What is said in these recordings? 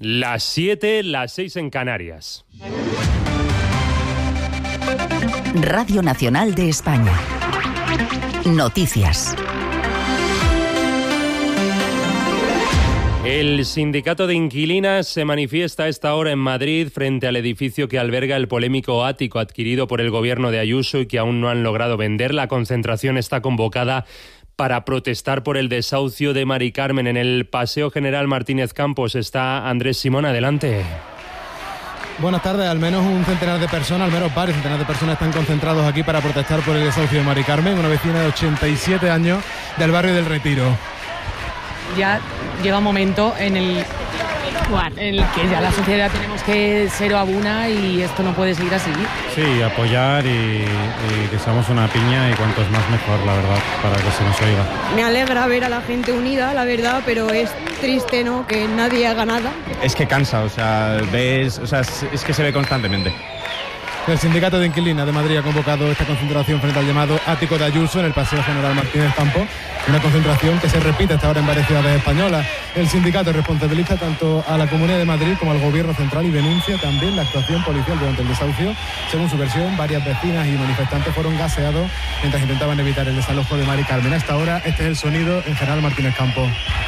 Las 7, las 6 en Canarias. Radio Nacional de España. Noticias. El sindicato de inquilinas se manifiesta a esta hora en Madrid frente al edificio que alberga el polémico ático adquirido por el gobierno de Ayuso y que aún no han logrado vender. La concentración está convocada para protestar por el desahucio de Mari Carmen. En el Paseo General Martínez Campos está Andrés Simón. Adelante. Buenas tardes. Al menos un centenar de personas, al menos varios centenares de personas están concentrados aquí para protestar por el desahucio de Mari Carmen, una vecina de 87 años del barrio del Retiro. Ya llega un momento en el que ya la sociedad tenemos que ser una y esto no puede seguir así. Sí, apoyar y que seamos una piña y cuantos más mejor, la verdad, para que se nos oiga. Me alegra ver a la gente unida, la verdad, pero es triste, ¿no?, que nadie haga nada. Es que cansa, es que se ve constantemente. El sindicato de inquilinas de Madrid ha convocado esta concentración frente al llamado ático de Ayuso en el Paseo General Martínez Campos, una concentración que se repite hasta ahora en varias ciudades españolas. El sindicato responsabiliza tanto a la Comunidad de Madrid como al Gobierno central y denuncia también la actuación policial durante el desahucio. Según su versión, varias vecinas y manifestantes fueron gaseados mientras intentaban evitar el desalojo de Mari Carmen. Hasta ahora este es el sonido en General Martínez Campos.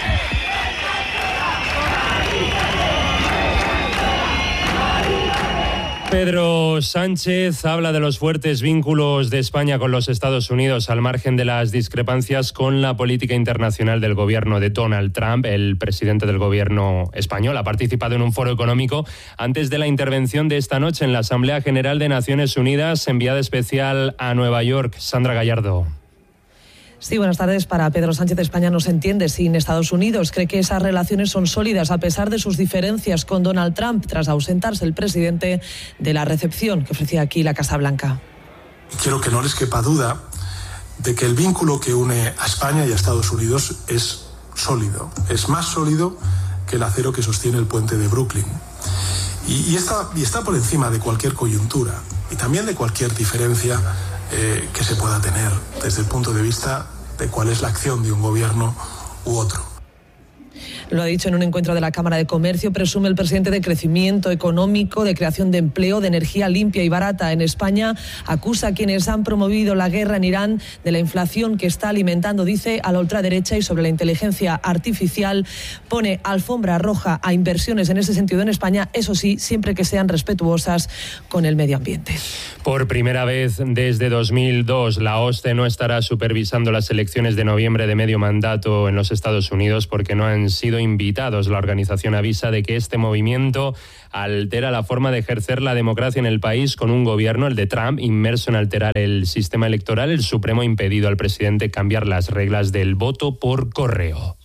Pedro Sánchez habla de los fuertes vínculos de España con los Estados Unidos al margen de las discrepancias con la política internacional del gobierno de Donald Trump. El presidente del gobierno español ha participado en un foro económico antes de la intervención de esta noche en la Asamblea General de Naciones Unidas, enviada especial a Nueva York. Sandra Gallardo. Sí, buenas tardes. Para Pedro Sánchez, España no se entiende sin Estados Unidos. Cree que esas relaciones son sólidas a pesar de sus diferencias con Donald Trump tras ausentarse el presidente de la recepción que ofrecía aquí la Casa Blanca. Quiero que no les quepa duda de que el vínculo que une a España y a Estados Unidos es sólido. Es más sólido que el acero que sostiene el puente de Brooklyn. Y está por encima de cualquier coyuntura y también de cualquier diferencia que se pueda tener desde el punto de vista de cuál es la acción de un gobierno u otro. Lo ha dicho en un encuentro de la Cámara de Comercio. Presume el presidente de crecimiento económico, de creación de empleo, de energía limpia y barata en España. Acusa a quienes han promovido la guerra en Irán de la inflación que está alimentando, dice, a la ultraderecha, y sobre la inteligencia artificial pone alfombra roja a inversiones en ese sentido en España, eso sí, siempre que sean respetuosas con el medio ambiente. Por primera vez desde 2002, la OSCE no estará supervisando las elecciones de noviembre de medio mandato en los Estados Unidos porque no han sido invitados. La organización avisa de que este movimiento altera la forma de ejercer la democracia en el país, con un gobierno, el de Trump, inmerso en alterar el sistema electoral. El Supremo ha impedido al presidente cambiar las reglas del voto por correo.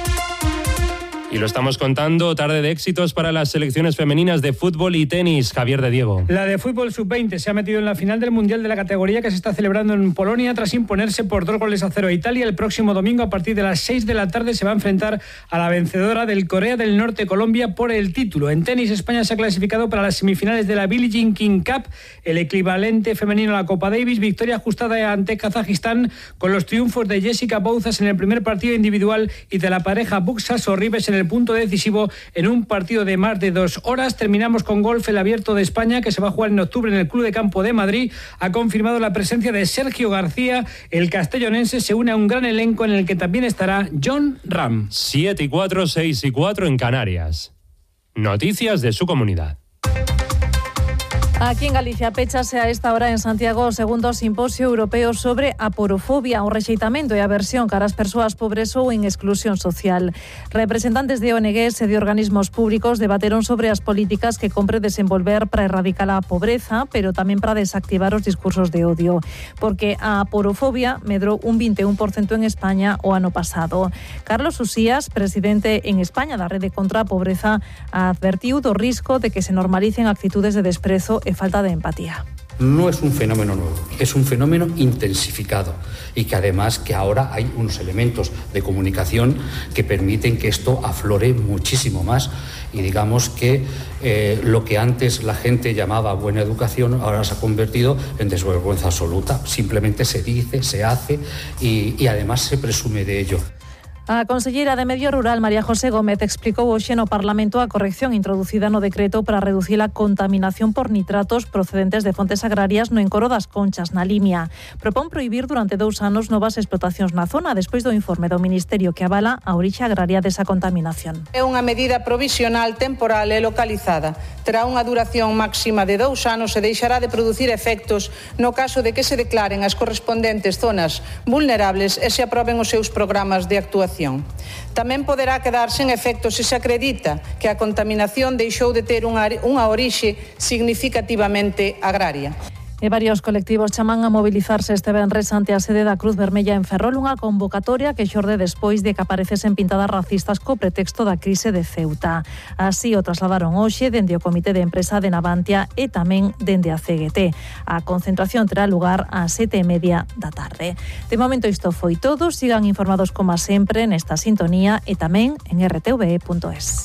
Y lo estamos contando, tarde de éxitos para las selecciones femeninas de fútbol y tenis. Javier de Diego. La de fútbol sub-20 se ha metido en la final del Mundial de la categoría que se está celebrando en Polonia tras imponerse por 2-0 a Italia. El próximo domingo a partir de las 6 de la tarde se va a enfrentar a la vencedora del Corea del Norte, Colombia, por el título. En tenis, España se ha clasificado para las semifinales de la Billie Jean King Cup, el equivalente femenino a la Copa Davis. Victoria ajustada ante Kazajistán con los triunfos de Jessica Bouzas en el primer partido individual y de la pareja Buxa-Sorribes en el punto decisivo en un partido de más de 2 horas. Terminamos con golf. El Abierto de España, que se va a jugar en octubre en el Club de Campo de Madrid, ha confirmado la presencia de Sergio García. El castellonense se une a un gran elenco en el que también estará Jon Rahm. 7-4, 6-4 en Canarias. Noticias de su comunidad. Aquí en Galicia péchase a esta hora en Santiago o segundo simposio europeo sobre aporofobia, o rexeitamento e aversión cara ás persoas pobres ou en exclusión social. Representantes de ONGs e de organismos públicos debateron sobre as políticas que compre desenvolver para erradicar a pobreza, pero tamén para desactivar os discursos de odio, porque a aporofobia medrou un 21% en España o ano pasado. Carlos Usías, presidente en España da Rede contra a Pobreza, advertiu do risco de que se normalicen actitudes de desprezo e falta de empatía. No es un fenómeno nuevo, es un fenómeno intensificado y que además que ahora hay unos elementos de comunicación que permiten que esto aflore muchísimo más y digamos que lo que antes la gente llamaba buena educación ahora se ha convertido en desvergüenza absoluta. Simplemente se dice, se hace y además se presume de ello. A conselleira de Medio Rural, María José Gómez, explicou hoxe no Parlamento a corrección introducida no decreto para reducir a contaminación por nitratos procedentes de fontes agrarias no encoro das Conchas, na Limia. Propón prohibir durante 2 anos novas explotacións na zona, despois do informe do Ministerio que avala a orixe agraria desa contaminación. É unha medida provisional, temporal e localizada. Terá unha duración máxima de 2 anos e deixará de producir efectos no caso de que se declaren as correspondentes zonas vulnerables e se aproben os seus programas de actuación. Tamén poderá quedar sen efecto se se acredita que a contaminación deixou de ter unha orixe significativamente agraria. E varios colectivos chaman a mobilizarse este venres ante a sede da Cruz Vermella en Ferrol, unha convocatoria que xorde despois de que aparecesen pintadas racistas co pretexto da crise de Ceuta. Así o trasladaron hoxe dende o Comité de Empresa de Navantia e tamén dende a CGT. A concentración terá lugar ás 7:30 da tarde. De momento isto foi todo. Sigan informados como sempre nesta sintonía e tamén en rtve.es.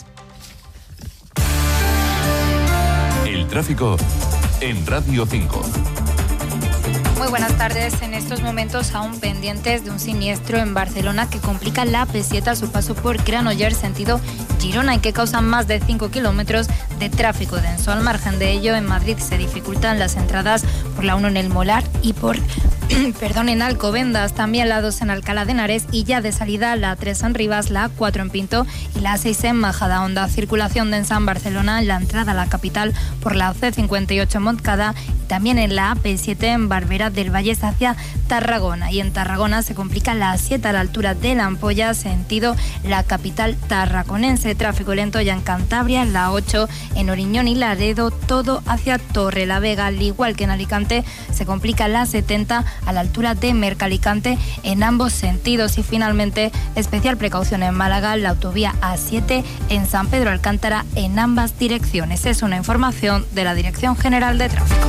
El tráfico en Radio 5. Muy buenas tardes. En estos momentos aún pendientes de un siniestro en Barcelona que complica la AP7 a su paso por Granollers sentido Girona y que causa más de 5 kilómetros de tráfico denso. Al margen de ello, en Madrid se dificultan las entradas por la 1 en el Molar y por en Alcobendas, también la 2 en Alcalá de Henares y ya de salida la 3 en Rivas, la 4 en Pinto y la 6 en Majadahonda. Circulación densa en Barcelona en la entrada a la capital por la C58 en Montcada y también en la AP7 en Barberá del Vallés hacia Tarragona. Y en Tarragona se complica la 7 a la altura de la Ampolla, sentido la capital tarraconense. Tráfico lento ya en Cantabria, la 8 en Oriñón y Laredo, todo hacia Torrelavega. Al igual que en Alicante, se complica la 70 a la altura de Mercalicante en ambos sentidos. Y finalmente, especial precaución en Málaga, la autovía A7 en San Pedro Alcántara en ambas direcciones. Es una información de la Dirección General de Tráfico.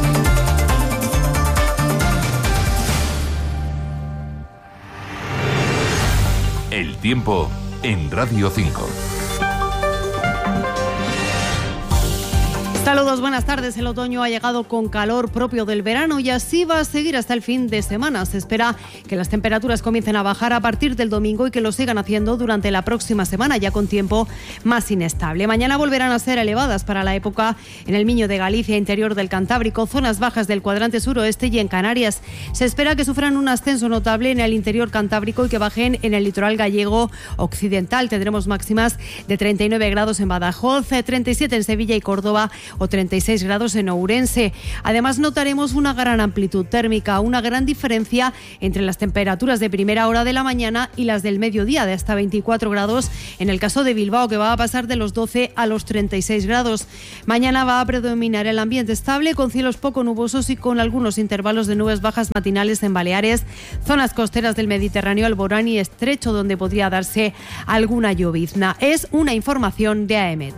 El tiempo en Radio 5. Saludos, buenas tardes. El otoño ha llegado con calor propio del verano y así va a seguir hasta el fin de semana. Se espera que las temperaturas comiencen a bajar a partir del domingo y que lo sigan haciendo durante la próxima semana, ya con tiempo más inestable. Mañana volverán a ser elevadas para la época en el Miño de Galicia, interior del Cantábrico, zonas bajas del cuadrante suroeste y en Canarias. Se espera que sufran un ascenso notable en el interior cantábrico y que bajen en el litoral gallego occidental. Tendremos máximas de 39 grados en Badajoz, 37 en Sevilla y Córdoba o 36 grados en Ourense. Además, notaremos una gran amplitud térmica, una gran diferencia entre las temperaturas de primera hora de la mañana y las del mediodía, de hasta 24 grados en el caso de Bilbao, que va a pasar de los 12 a los 36 grados. Mañana va a predominar el ambiente estable, con cielos poco nubosos y con algunos intervalos de nubes bajas matinales en Baleares, zonas costeras del Mediterráneo, Alborán y Estrecho, donde podría darse alguna llovizna. Es una información de AEMET.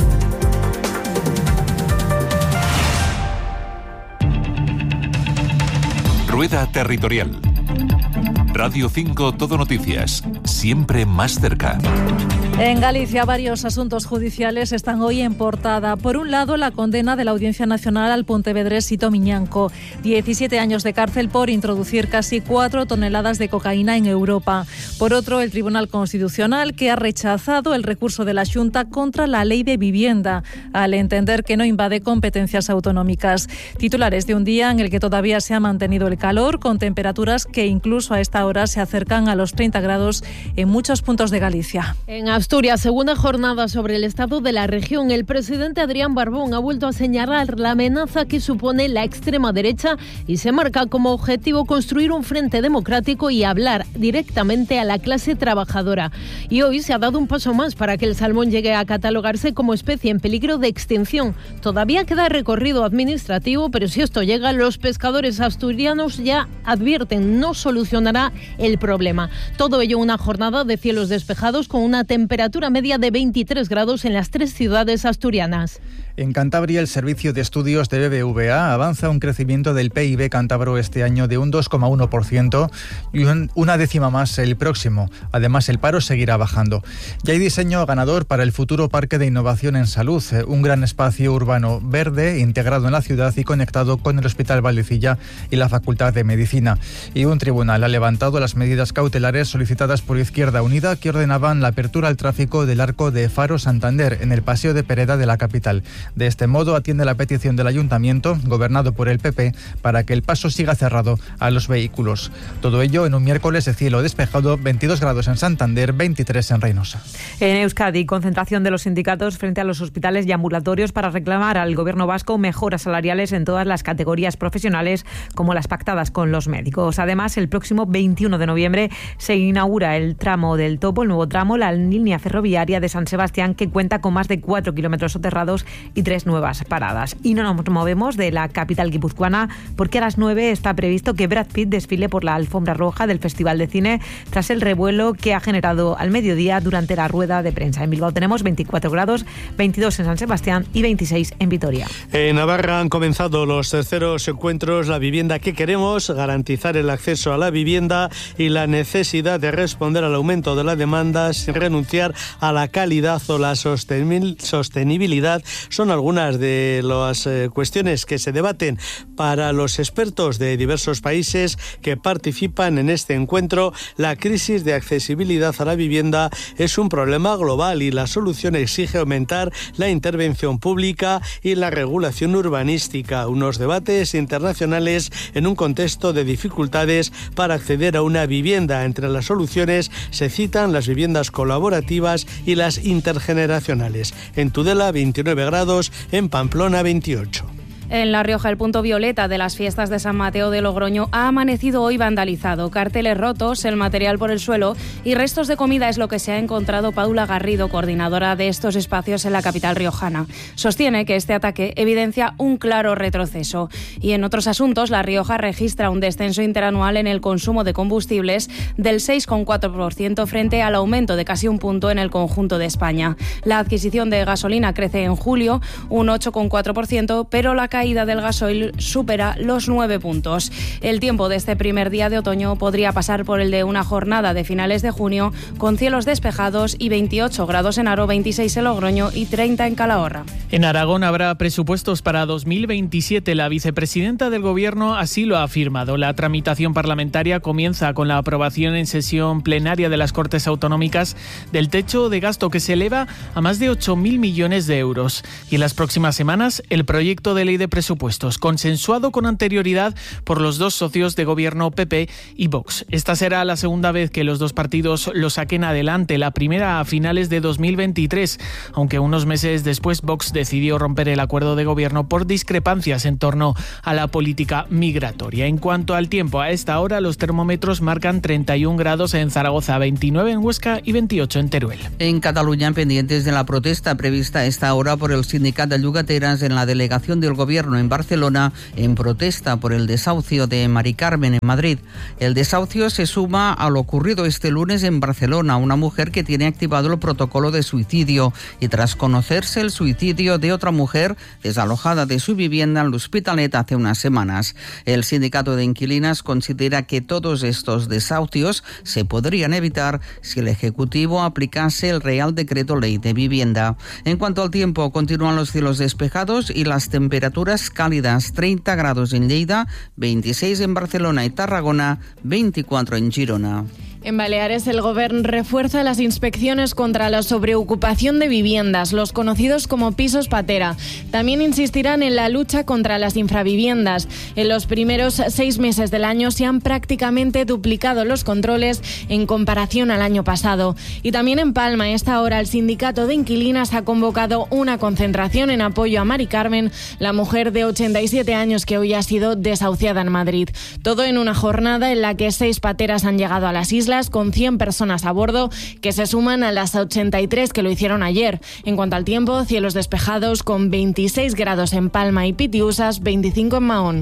Rueda Territorial. Radio 5 Todo Noticias, siempre más cerca. En Galicia, varios asuntos judiciales están hoy en portada. Por un lado, la condena de la Audiencia Nacional al pontevedrés Sito Miñanco. 17 años de cárcel por introducir casi 4 toneladas de cocaína en Europa. Por otro, el Tribunal Constitucional, que ha rechazado el recurso de la Xunta contra la Ley de Vivienda, al entender que no invade competencias autonómicas. Titulares de un día en el que todavía se ha mantenido el calor, con temperaturas que incluso a esta hora se acercan a los 30 grados en muchos puntos de Galicia. En Asturias, segunda jornada sobre el estado de la región. El presidente Adrián Barbón ha vuelto a señalar la amenaza que supone la extrema derecha y se marca como objetivo construir un frente democrático y hablar directamente a la clase trabajadora. Y hoy se ha dado un paso más para que el salmón llegue a catalogarse como especie en peligro de extinción. Todavía queda recorrido administrativo, pero si esto llega, los pescadores asturianos ya advierten, no solucionará el problema. Todo ello una jornada de cielos despejados con una temperatura temperatura media de 23 grados en las 3 ciudades asturianas. En Cantabria, el Servicio de Estudios de BBVA avanza un crecimiento del PIB cántabro este año de un 2,1% y una décima más el próximo. Además, el paro seguirá bajando. Ya hay diseño ganador para el futuro Parque de Innovación en Salud, un gran espacio urbano verde integrado en la ciudad y conectado con el Hospital Valdecilla y la Facultad de Medicina. Y un tribunal ha levantado las medidas cautelares solicitadas por Izquierda Unida que ordenaban la apertura al tráfico del arco de Faro Santander en el Paseo de Pereda de la capital. De este modo atiende la petición del Ayuntamiento, gobernado por el PP, para que el paso siga cerrado a los vehículos. Todo ello en un miércoles de cielo despejado, 22 grados en Santander, 23 en Reynosa. En Euskadi, concentración de los sindicatos frente a los hospitales y ambulatorios para reclamar al Gobierno vasco mejoras salariales en todas las categorías profesionales, como las pactadas con los médicos. Además, el próximo 21 de noviembre se inaugura el tramo del Topo, el nuevo tramo, la línea ferroviaria de San Sebastián, que cuenta con más de 4 kilómetros soterrados y 3 nuevas paradas. Y no nos movemos de la capital guipuzcoana porque a las 9 está previsto que Brad Pitt desfile por la alfombra roja del Festival de Cine tras el revuelo que ha generado al mediodía durante la rueda de prensa. En Bilbao tenemos 24 grados, 22 en San Sebastián y 26 en Vitoria. En Navarra han comenzado los terceros encuentros La vivienda que queremos, garantizar el acceso a la vivienda y la necesidad de responder al aumento de la demanda sin renunciar a la calidad o la sostenibilidad. Son algunas de las cuestiones que se debaten para los expertos de diversos países que participan en este encuentro. La crisis de accesibilidad a la vivienda es un problema global y la solución exige aumentar la intervención pública y la regulación urbanística. Unos debates internacionales en un contexto de dificultades para acceder a una vivienda. Entre las soluciones se citan las viviendas colaborativas y las intergeneracionales. En Tudela, 29 grados, en Pamplona 28. En La Rioja, el punto violeta de las fiestas de San Mateo de Logroño ha amanecido hoy vandalizado. Carteles rotos, el material por el suelo y restos de comida es lo que se ha encontrado Paula Garrido, coordinadora de estos espacios en la capital riojana. Sostiene que este ataque evidencia un claro retroceso. Y en otros asuntos, La Rioja registra un descenso interanual en el consumo de combustibles del 6,4% frente al aumento de casi un punto en el conjunto de España. La adquisición de gasolina crece en julio un 8,4%, pero la caída del gasoil supera los 9 puntos. El tiempo de este primer día de otoño podría pasar por el de una jornada de finales de junio con cielos despejados y 28 grados en Haro, 26 en Logroño y 30 en Calahorra. En Aragón habrá presupuestos para 2027. La vicepresidenta del Gobierno así lo ha afirmado. La tramitación parlamentaria comienza con la aprobación en sesión plenaria de las Cortes Autonómicas del techo de gasto que se eleva a más de 8.000 millones de euros. Y en las próximas semanas el proyecto de ley de presupuestos, consensuado con anterioridad por los dos socios de gobierno PP y Vox. Esta será la segunda vez que los dos partidos lo saquen adelante, la primera a finales de 2023, aunque unos meses después Vox decidió romper el acuerdo de gobierno por discrepancias en torno a la política migratoria. En cuanto al tiempo, a esta hora los termómetros marcan 31 grados en Zaragoza, 29 en Huesca y 28 en Teruel. En Cataluña, pendientes de la protesta prevista a esta hora por el sindicato de Llogateras en la delegación del gobierno en Barcelona en protesta por el desahucio de Mari Carmen en Madrid. El desahucio se suma a lo ocurrido este lunes en Barcelona, una mujer que tiene activado el protocolo de suicidio y tras conocerse el suicidio de otra mujer desalojada de su vivienda en l'Hospitalet hace unas semanas. El sindicato de inquilinas considera que todos estos desahucios se podrían evitar si el Ejecutivo aplicase el Real Decreto Ley de Vivienda. En cuanto al tiempo, continúan los cielos despejados y las temperaturas cálidas, 30 grados en Lleida, 26 en Barcelona y Tarragona, 24 en Girona. En Baleares, el Gobierno refuerza las inspecciones contra la sobreocupación de viviendas, los conocidos como pisos patera. También insistirán en la lucha contra las infraviviendas. En los primeros 6 meses del año se han prácticamente duplicado los controles en comparación al año pasado. Y también en Palma, a esta hora, el sindicato de inquilinas ha convocado una concentración en apoyo a Mari Carmen, la mujer de 87 años que hoy ha sido desahuciada en Madrid. Todo en una jornada en la que 6 pateras han llegado a las islas con 100 personas a bordo, que se suman a las 83 que lo hicieron ayer. En cuanto al tiempo, cielos despejados con 26 grados en Palma y Pitiusas, 25 en Mahón.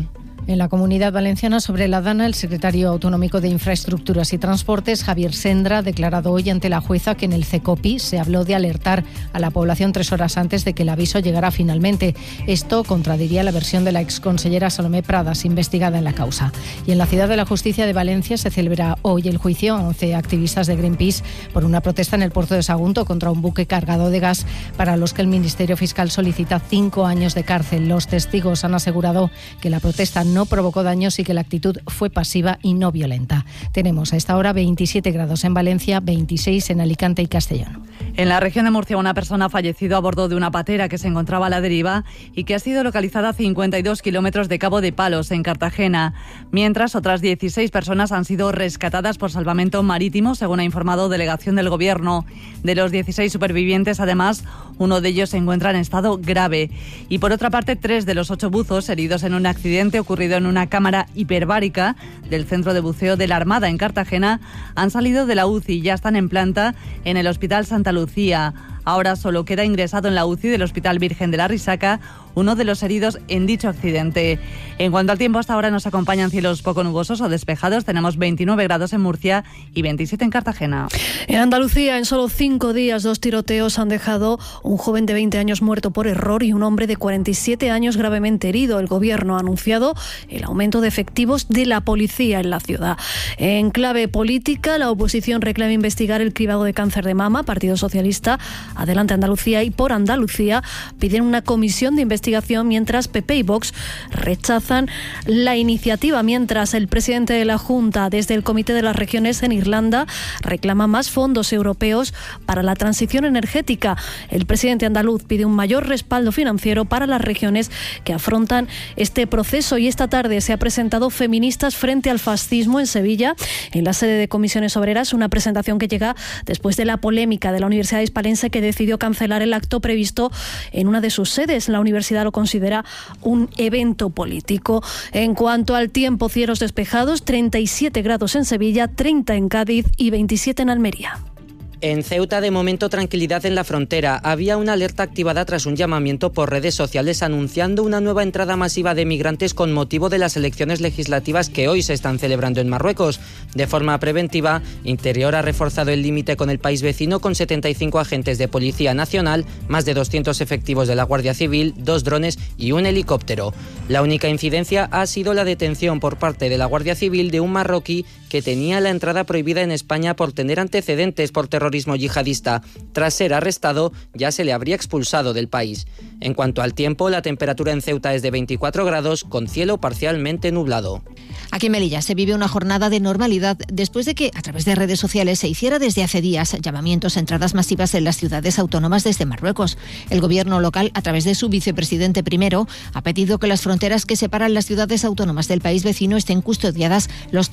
En la Comunidad Valenciana, sobre la Dana, el secretario autonómico de Infraestructuras y Transportes, Javier Sendra, ha declarado hoy ante la jueza que en el CECOPI se habló de alertar a la población 3 horas antes de que el aviso llegara finalmente. Esto contradiría la versión de la exconsellera Salomé Pradas, investigada en la causa. Y en la Ciudad de la Justicia de Valencia se celebra hoy el juicio a 11 activistas de Greenpeace por una protesta en el puerto de Sagunto contra un buque cargado de gas para los que el Ministerio Fiscal solicita 5 años de cárcel. Los testigos han asegurado que la protesta no provocó daños y que la actitud fue pasiva y no violenta. Tenemos a esta hora 27 grados en Valencia, 26 en Alicante y Castellón. En la región de Murcia, una persona ha fallecido a bordo de una patera que se encontraba a la deriva y que ha sido localizada a 52 kilómetros de Cabo de Palos, en Cartagena. Mientras, otras 16 personas han sido rescatadas por salvamento marítimo, según ha informado delegación del Gobierno. De los 16 supervivientes, además, uno de ellos se encuentra en estado grave. Y por otra parte, 3 de los 8 buzos heridos en un accidente ocurrido en una cámara hiperbárica del Centro de Buceo de la Armada en Cartagena han salido de la UCI y ya están en planta en el Hospital Santa Lucía. Ahora solo queda ingresado en la UCI del Hospital Virgen de la Risaca uno de los heridos en dicho accidente. En cuanto al tiempo, hasta ahora nos acompañan cielos poco nubosos o despejados. Tenemos 29 grados en Murcia y 27 en Cartagena. En Andalucía, en solo 5 días, 2 tiroteos han dejado un joven de 20 años muerto por error y un hombre de 47 años gravemente herido. El Gobierno ha anunciado el aumento de efectivos de la policía en la ciudad. En clave política, la oposición reclama investigar el cribado de cáncer de mama. Partido Socialista, Adelante Andalucía y Por Andalucía piden una comisión de investigación, mientras PP y Vox rechazan la iniciativa. Mientras, el presidente de la Junta, desde el Comité de las Regiones en Irlanda, reclama más fondos europeos para la transición energética. El presidente andaluz pide un mayor respaldo financiero para las regiones que afrontan este proceso. Y esta tarde se ha presentado Feministas frente al fascismo en Sevilla, en la sede de Comisiones Obreras, una presentación que llega después de la polémica de la Universidad Hispalense, que decidió cancelar el acto previsto en una de sus sedes. La universidad lo considera un evento político. En cuanto al tiempo, cielos despejados, 37 grados en Sevilla, 30 en Cádiz y 27 en Almería. En Ceuta, de momento, tranquilidad en la frontera. Había una alerta activada tras un llamamiento por redes sociales anunciando una nueva entrada masiva de migrantes con motivo de las elecciones legislativas que hoy se están celebrando en Marruecos. De forma preventiva, Interior ha reforzado el límite con el país vecino con 75 agentes de Policía Nacional, más de 200 efectivos de la Guardia Civil, 2 drones y un helicóptero. La única incidencia ha sido la detención por parte de la Guardia Civil de un marroquí que tenía la entrada prohibida en España por tener antecedentes por terrorismo yihadista. Tras ser arrestado, ya se le habría expulsado del país. En cuanto al tiempo, la temperatura en Ceuta es de 24 grados, con cielo parcialmente nublado. Aquí en Melilla se vive una jornada de normalidad después de que, a través de redes sociales, se hiciera desde hace días llamamientos a entradas masivas en las ciudades autónomas desde Marruecos. El gobierno local, a través de su vicepresidente primero, ha pedido que las fronteras que separan las ciudades autónomas del país vecino estén custodiadas los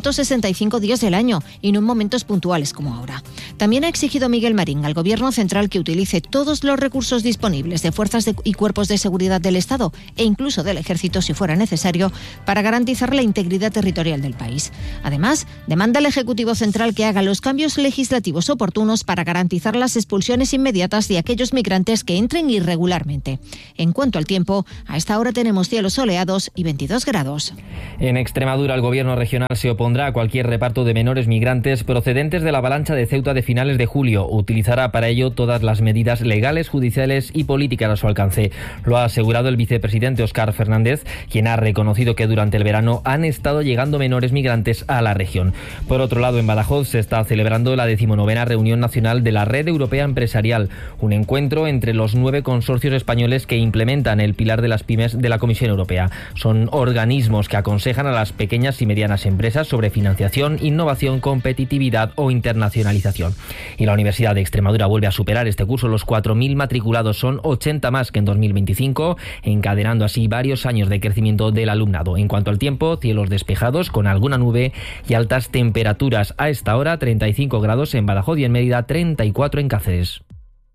365 días del año y no en momentos puntuales como ahora. También ha exigido Miguel Marín al gobierno central que utilice todos los recursos disponibles de fuerzas y cuerpos de seguridad del Estado e incluso del Ejército si fuera necesario para garantizar la integridad territorial del país. Además, demanda al Ejecutivo Central que haga los cambios legislativos oportunos para garantizar las expulsiones inmediatas de aquellos migrantes que entren irregularmente. En cuanto al tiempo, a esta hora tenemos cielos soleados y 22 grados. En Extremadura, el gobierno regional se opondrá a cualquier reparto de menores migrantes procedentes de la avalancha de Ceuta de finales de julio. Utilizará para ello todas las medidas legales, judiciales y políticas a su alcance. Lo ha asegurado el vicepresidente Óscar Fernández, quien ha reconocido que durante el verano han estado llegando menores migrantes a la región. Por otro lado, en Badajoz se está celebrando la 19ª reunión nacional de la Red Europea Empresarial, un encuentro entre los 9 consorcios españoles que implementan el pilar de las pymes de la Comisión Europea. Son organismos que aconsejan a las pequeñas y medianas empresas sobre financiación, innovación, competitividad o internacionalización. Y la Universidad de Extremadura vuelve a superar este curso los 4.000 matriculados, son 80 más que en 2025, encadenando así varios años de crecimiento del alumnado. En cuanto al tiempo, cielos despejados con alguna nube y altas temperaturas. A esta hora 35 grados en Badajoz y en Mérida, 34 en Cáceres.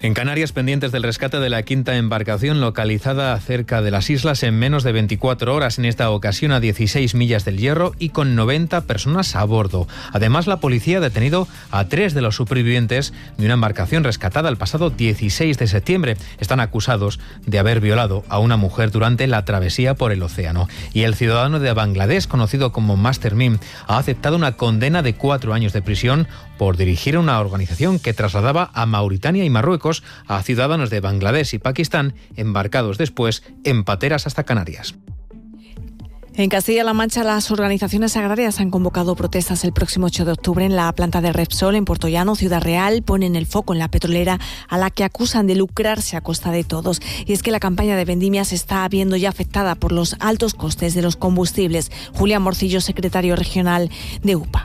En Canarias, pendientes del rescate de la quinta embarcación localizada cerca de las islas en menos de 24 horas, en esta ocasión a 16 millas del Hierro y con 90 personas a bordo. Además, la policía ha detenido a 3 de los supervivientes de una embarcación rescatada el pasado 16 de septiembre. Están acusados de haber violado a una mujer durante la travesía por el océano. Y el ciudadano de Bangladesh, conocido como Master Mim, ha aceptado una condena de 4 años de prisión por dirigir una organización que trasladaba a Mauritania y Marruecos a ciudadanos de Bangladesh y Pakistán, embarcados después en pateras hasta Canarias. En Castilla-La Mancha, las organizaciones agrarias han convocado protestas el próximo 8 de octubre en la planta de Repsol en Puerto Llano, Ciudad Real. Ponen el foco en la petrolera, a la que acusan de lucrarse a costa de todos. Y es que la campaña de vendimia se está viendo ya afectada por los altos costes de los combustibles. Julián Morcillo, secretario regional de UPA.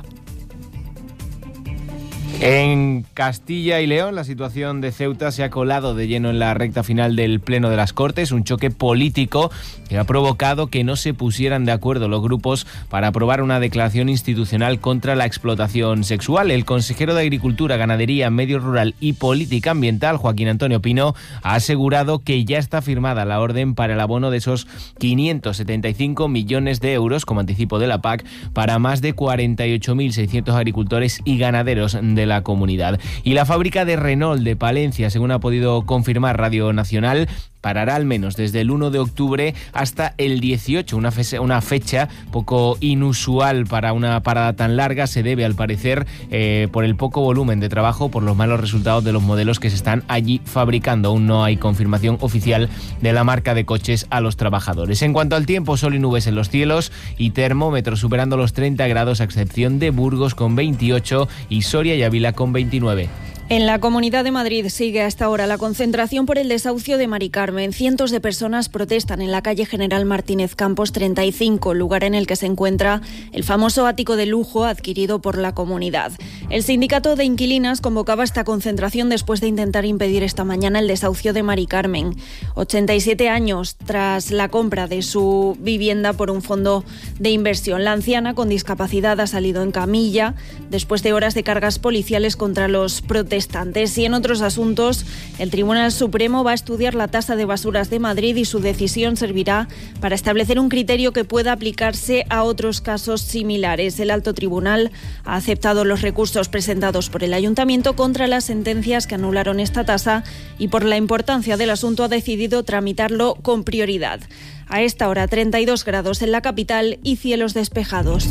En Castilla y León, la situación de Ceuta se ha colado de lleno en la recta final del Pleno de las Cortes, un choque político que ha provocado que no se pusieran de acuerdo los grupos para aprobar una declaración institucional contra la explotación sexual. El consejero de Agricultura, Ganadería, Medio Rural y Política Ambiental, Joaquín Antonio Pino, ha asegurado que ya está firmada la orden para el abono de esos 575 millones de euros como anticipo de la PAC para más de 48.600 agricultores y ganaderos de la comunidad. Y la fábrica de Renault de Palencia, según ha podido confirmar Radio Nacional, parará al menos desde el 1 de octubre hasta el 18, una fecha poco inusual para una parada tan larga. Se debe, al parecer, por el poco volumen de trabajo, por los malos resultados de los modelos que se están allí fabricando. Aún no hay confirmación oficial de la marca de coches a los trabajadores. En cuanto al tiempo, sol y nubes en los cielos y termómetros superando los 30 grados, a excepción de Burgos con 28 y Soria y Ávila con 29. En la Comunidad de Madrid sigue hasta ahora la concentración por el desahucio de Mari Carmen. Cientos de personas protestan en la calle General Martínez Campos 35, lugar en el que se encuentra el famoso ático de lujo adquirido por la comunidad. El sindicato de inquilinas convocaba esta concentración después de intentar impedir esta mañana el desahucio de Mari Carmen. 87 años tras la compra de su vivienda por un fondo de inversión. La anciana con discapacidad ha salido en camilla después de horas de cargas policiales contra los protestantes. Y en otros asuntos, el Tribunal Supremo va a estudiar la tasa de basuras de Madrid y su decisión servirá para establecer un criterio que pueda aplicarse a otros casos similares. El Alto Tribunal ha aceptado los recursos presentados por el Ayuntamiento contra las sentencias que anularon esta tasa y, por la importancia del asunto, ha decidido tramitarlo con prioridad. A esta hora, 32 grados en la capital y cielos despejados.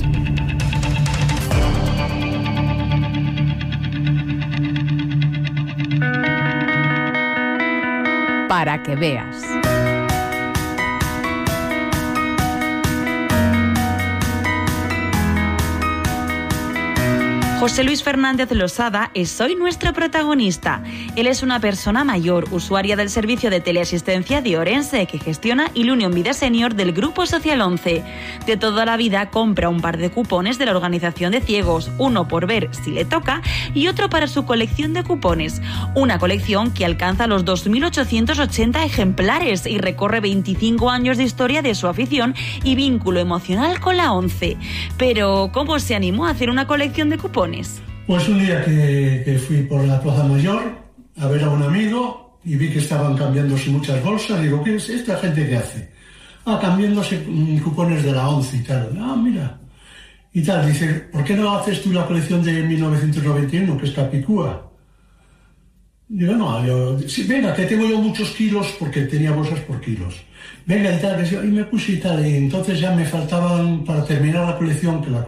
Para que veas. José Luis Fernández Losada es hoy nuestro protagonista. Él es una persona mayor, usuaria del servicio de teleasistencia de Orense, que gestiona Ilunion Vida Senior del Grupo Social 11. De toda la vida compra un par de cupones de la organización de ciegos, uno por ver si le toca y otro para su colección de cupones. Una colección que alcanza los 2.880 ejemplares y recorre 25 años de historia de su afición y vínculo emocional con la 11. Pero, ¿cómo se animó a hacer una colección de cupones? Pues un día que fui por la Plaza Mayor a ver a un amigo y vi que estaban cambiándose muchas bolsas. Digo, ¿qué es esta gente que hace? Cambiándose cupones de la 11 y tal. Mira. Y tal, dice, ¿por qué no haces tú la colección de 1991, que es Capicúa? Digo, no, sí, venga, que tengo yo muchos kilos, porque tenía bolsas por kilos. Venga y tal, y me puse y tal, y entonces ya me faltaban para terminar la colección, que la